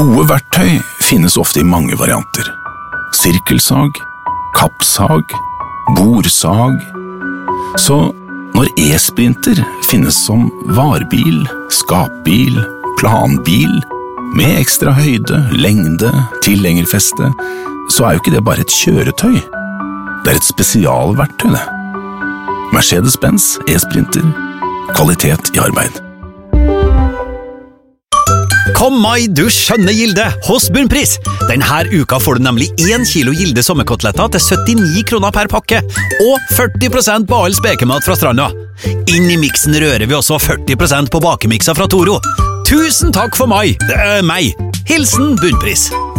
Gode verktøy finnes ofte i mange varianter. Sirkelsag, kappsag, borsag. Så når e-sprinter finnes som varebil, skapbil, planbil, med ekstra høyde, lengde, tilhengerfeste, så jo ikke det bare et kjøretøy. Det et spesialverktøy, det. Mercedes-Benz e-sprinter. Kvalitet i arbeid. Kom mai, du skjønne Gilde, hos Bunnpris! Denne uka får du nemlig 1 kilo Gilde sommerkoteletter til 79 kroner per pakke, og 40% på all spekemat fra stranda. Inn i miksen rører vi også 40% på bakemikser fra Toro. Tusen takk for meg! Hilsen Bunnpris!